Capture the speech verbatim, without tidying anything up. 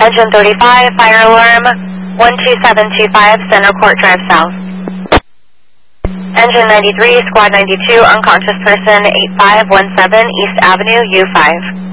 Engine thirty-five, fire alarm, one two seven two five, Center Court Drive South. Engine ninety-three, Squad ninety-two, unconscious person, eight five one seven, East Avenue, U five.